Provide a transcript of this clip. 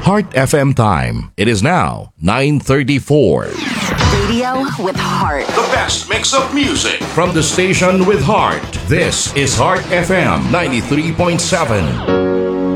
Heart FM time. It is now 9:34. Radio with heart. The best mix of music from the station with heart. This is Heart FM 93.7.